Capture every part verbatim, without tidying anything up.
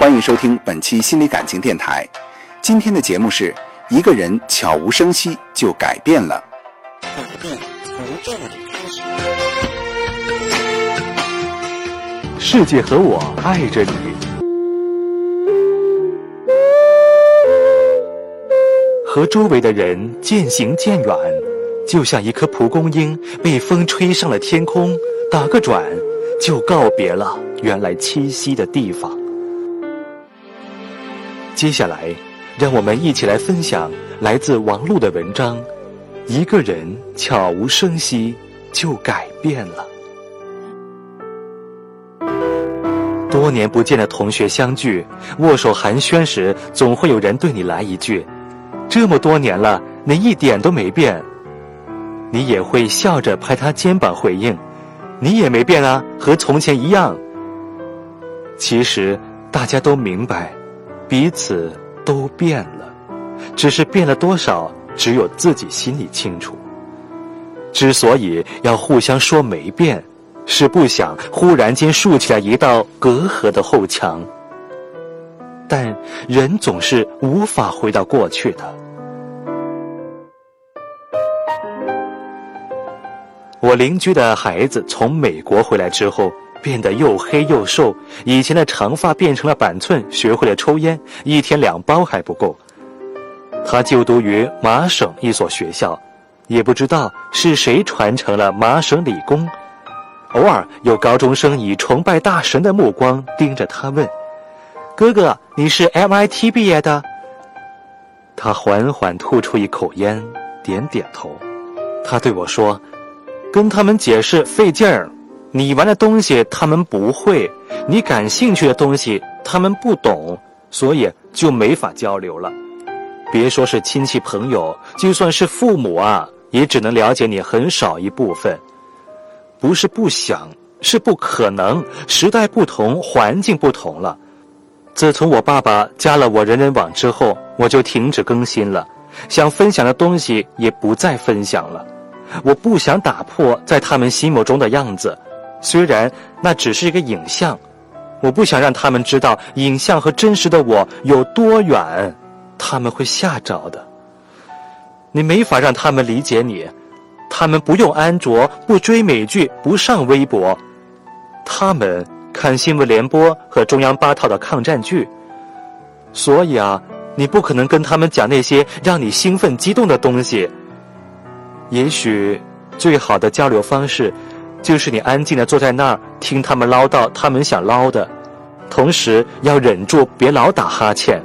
欢迎收听本期心理感情电台。今天的节目是一个人悄无声息就改变了。 改变从这里开始。 世界和我爱着你。和周围的人渐行渐远，就像一颗蒲公英被风吹上了天空，打个转就告别了原来栖息的地方。接下来让我们一起来分享来自王璐的文章，一个人悄无声息就改变了。多年不见的同学相聚，握手寒暄时，总会有人对你来一句，这么多年了，你一点都没变。你也会笑着拍他肩膀回应，你也没变啊，和从前一样。其实大家都明白，彼此都变了，只是变了多少，只有自己心里清楚。之所以要互相说没变，是不想忽然间竖起来一道隔阂的后墙。但人总是无法回到过去的。我邻居的孩子从美国回来之后，变得又黑又瘦，以前的长发变成了板寸，学会了抽烟，一天两包还不够。他就读于麻省一所学校，也不知道是谁传承了麻省理工。偶尔有高中生以崇拜大神的目光盯着他问，哥哥，你是 M I T 毕业的？他缓缓吐出一口烟，点点头。他对我说，跟他们解释费劲儿，你玩的东西他们不会，你感兴趣的东西他们不懂，所以就没法交流了。别说是亲戚朋友，就算是父母啊，也只能了解你很少一部分。不是不想，是不可能，时代不同，环境不同了。自从我爸爸加了我人人网之后，我就停止更新了，想分享的东西也不再分享了。我不想打破在他们心目中的样子，虽然那只是一个影像，我不想让他们知道影像和真实的我有多远，他们会吓着的。你没法让他们理解你，他们不用安卓，不追美剧，不上微博，他们看新闻联播和中央八套的抗战剧。所以啊，你不可能跟他们讲那些让你兴奋激动的东西。也许最好的交流方式就是你安静地坐在那儿，听他们唠叨他们想唠的，同时要忍住别老打哈欠。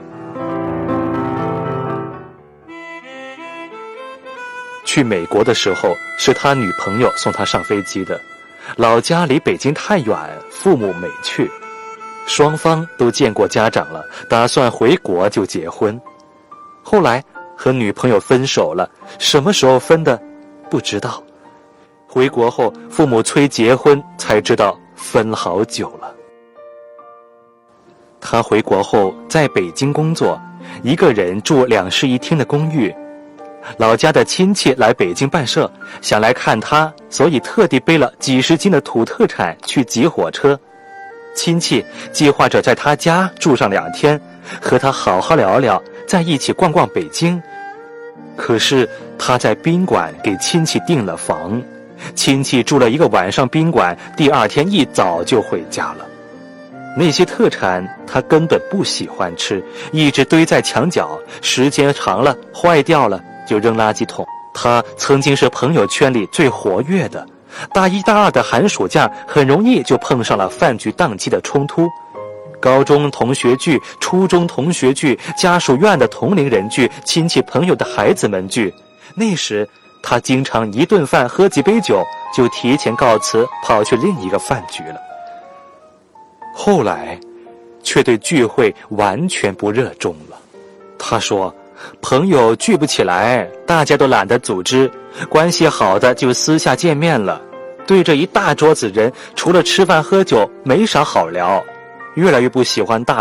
去美国的时候，是他女朋友送他上飞机的，老家离北京太远，父母没去，双方都见过家长了，打算回国就结婚。后来和女朋友分手了，什么时候分的不知道，回国后父母催结婚，才知道分了好久了。他回国后在北京工作，一个人住两室一厅的公寓。老家的亲戚来北京办事，想来看他，所以特地背了几十斤的土特产去挤火车。亲戚计划着在他家住上两天，和他好好聊聊，再一起逛逛北京。可是他在宾馆给亲戚订了房，亲戚住了一个晚上宾馆，第二天一早就回家了。那些特产他根本不喜欢吃，一直堆在墙角，时间长了坏掉了就扔垃圾桶。他曾经是朋友圈里最活跃的，大一大二的寒暑假很容易就碰上了饭局档期的冲突。高中同学聚，初中同学聚，家属院的同龄人聚，亲戚朋友的孩子们聚。那时他经常一顿饭喝几杯酒，就提前告辞跑去另一个饭局了。后来却对聚会完全不热衷了。他说，朋友聚不起来，大家都懒得组织，关系好的就私下见面了，对着一大桌子人，除了吃饭喝酒没啥好聊，越来越不喜欢大